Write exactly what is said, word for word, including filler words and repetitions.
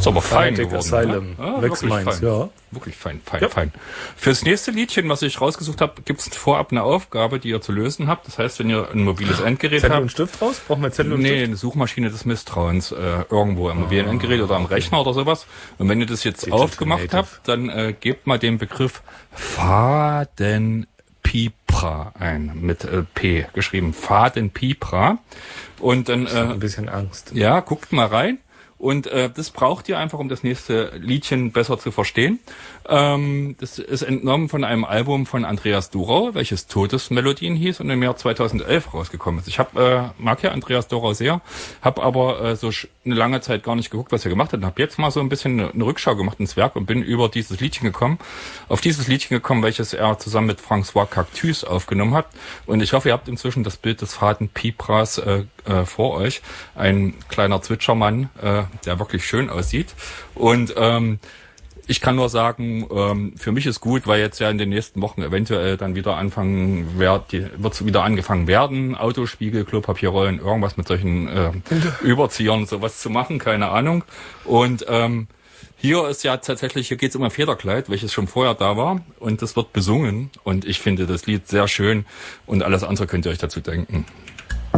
Ist aber fein Fanatic geworden. Asylum. Ne? Ah, Wex wirklich Mainz, fein. ja. Wirklich fein, fein, Ja. fein. Fürs nächste Liedchen, was ich rausgesucht habe, gibt es vorab eine Aufgabe, die ihr zu lösen habt. Das heißt, wenn ihr ein mobiles Endgerät Zettel habt... und Stift raus? Brauchen wir Zettel und Nee, Stift? eine Suchmaschine des Misstrauens, äh, irgendwo am mobilen Endgerät oder am Rechner oder sowas. Und wenn ihr das jetzt Digital aufgemacht Native. habt, dann äh, gebt mal den Begriff Fadenpipra ein, mit äh, P geschrieben. Fadenpipra. Und dann, Ich hab äh, ein bisschen Angst. ja, guckt mal rein. Und äh, das braucht ihr einfach, um das nächste Liedchen besser zu verstehen. Ähm, das ist entnommen von einem Album von Andreas Dorau, welches Todesmelodien hieß und im Jahr zweitausendelf rausgekommen ist. Ich hab, äh, mag ja Andreas Dorau sehr, habe aber äh, so eine lange Zeit gar nicht geguckt, was er gemacht hat. Und habe jetzt mal so ein bisschen eine, eine Rückschau gemacht ins Werk und bin über dieses Liedchen gekommen, auf dieses Liedchen gekommen, welches er zusammen mit François Cactus aufgenommen hat. Und ich hoffe, ihr habt inzwischen das Bild des Fadenpipras äh, äh, vor euch. Ein kleiner Zwitschermann, äh, der wirklich schön aussieht. Und ähm, ich kann nur sagen, ähm, für mich ist gut, weil jetzt ja in den nächsten Wochen eventuell dann wieder anfangen wird, die, wird wieder angefangen werden, Autospiegel, Klopapierrollen, irgendwas mit solchen äh, Überziehern, sowas zu machen, keine Ahnung. Und ähm, hier ist ja tatsächlich, hier geht es um ein Federkleid, welches schon vorher da war und das wird besungen und ich finde das Lied sehr schön und alles andere könnt ihr euch dazu denken.